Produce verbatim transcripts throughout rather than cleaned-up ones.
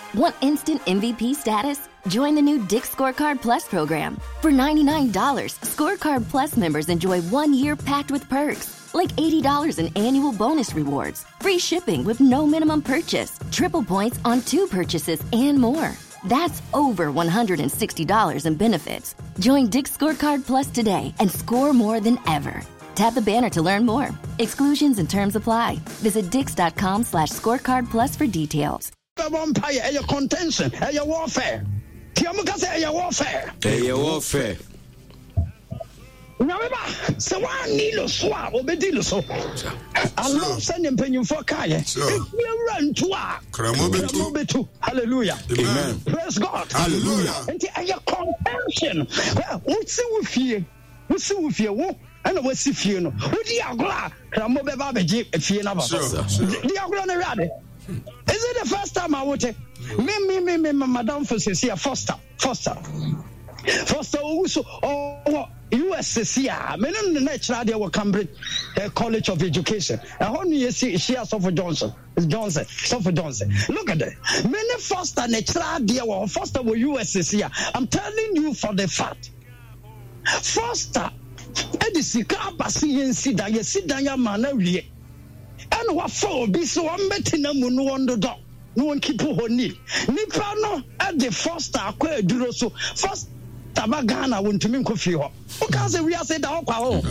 Want instant M V P status? Join the new Dick's Scorecard Plus program. For ninety-nine dollars, Scorecard Plus members enjoy one year packed with perks, like eighty dollars in annual bonus rewards, free shipping with no minimum purchase, triple points on two purchases, and more. That's over one hundred sixty dollars in benefits. Join Dick's Scorecard Plus today and score more than ever. Tap the banner to learn more. Exclusions and terms apply. Visit dix.com slash scorecard plus for details. Vampire, your contention, your warfare. Tiamuka say your warfare. Your warfare. Remember, so one needle swap will be deal so. I love sending penny for Kaya. If you run to a hallelujah. Amen. Praise God. Hallelujah. And your contention. What's it with you? What's it with you? And what's if you know? Who do you agree? Cramo Baba Jeep if you never. The Agron. Is it the first time I would say, me, me, me, me, Madame Foster, Foster, Foster, Foster, also, oh, U S C, men in the natural day will Cambridge College of Education. And how do you see she has Suffolk Johnson? Johnson, Suffolk Johnson. Look at that. Many Foster natural day or Foster will U S C. I'm telling you for the fact. Foster, Edisi Kabasi and Sida, you sit down your man. And what for be so I'm betting them no one the dog. No one keep on need. Nipa no at the first acquire duro so first tabagana won't to me coffee. Because we are said out. I've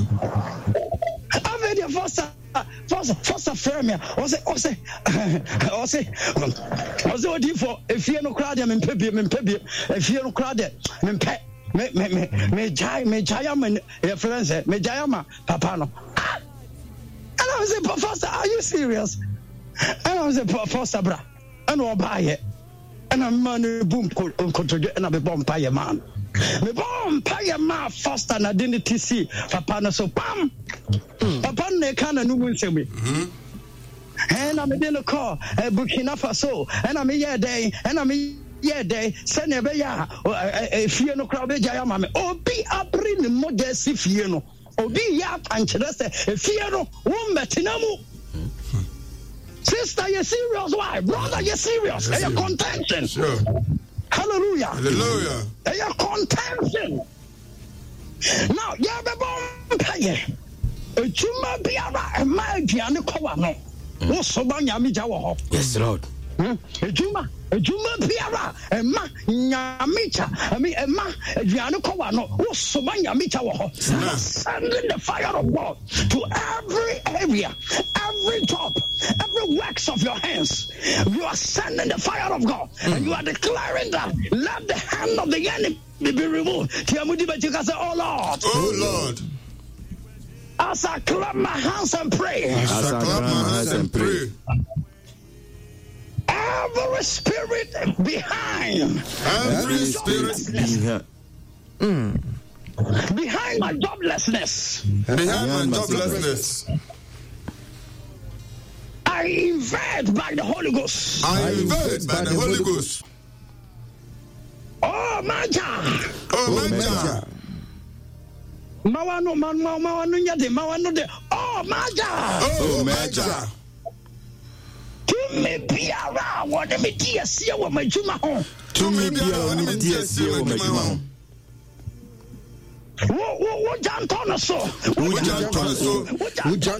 had the first first first affair. Was it was it was it was it for if you no crowd them in pebi in pebi if you no crowd them pet me me me me jai me jayama reference me jayama papa no. And I was a Pastor, are you serious? And I was a Pastor, bra. And I'll buy it. And I'm man boom contribute and I'll be bomb pay a man. Me bomb pay a man first and I didn't see Papa so bam. Papa ne can and no one say me. And I'm in the car, Burkina Faso, and I'm here day, and I'm yeah, they send a bear if you know crowd jayama. Oh, be up in the modest if you know. Obi yap and chese fear no won betinamu. Sister, you serious? Why? Brother, you serious? Are you contention? Sure. Hallelujah. Hallelujah. Are you contention? Now, you have a bomb pay. A chuma biara, a magian cover no. What's so bang yami jaw? Yes, Lord. Ejuma, ejuma biara, ema nyamicha. I mean, ema ejano kowano. What's nyamicha wo? Sending the fire of God to every area, every job, every works of your hands. You are sending the fire of God, and you are declaring that let the hand of the enemy be removed. Tiamudi bechika say, "Oh Lord, oh Lord." As I clap my hands and pray, as I clap my hands and pray. Every spirit behind, every spirit behind, mm. behind my joblessness, behind my joblessness, I invade by the Holy Ghost. I invade by the Holy Ghost. Oh, Maja! Oh, Maja! Mawano, mawano, mawano, yade, mawano, de. Oh, Maja! Oh, Maja! Me be around what me dear see what my juma home. To me be around me dear see what my juma home. What what what John Tonaso? What John Tonaso?